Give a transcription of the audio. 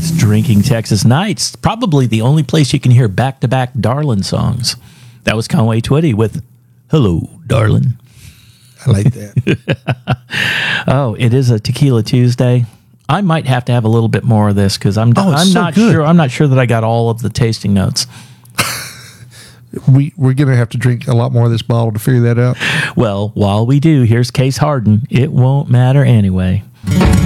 Drinking Texas Nights, probably the only place you can hear back-to-back Darlin songs. That was Conway Twitty with Hello, Darlin. I like that. Oh, it is a Tequila Tuesday. I might have to have a little bit more of this because I'm not sure. I'm not sure that I got all of the tasting notes. We're going to have to drink a lot more of this bottle to figure that out. Well, while we do, here's Case Harden. It won't matter anyway.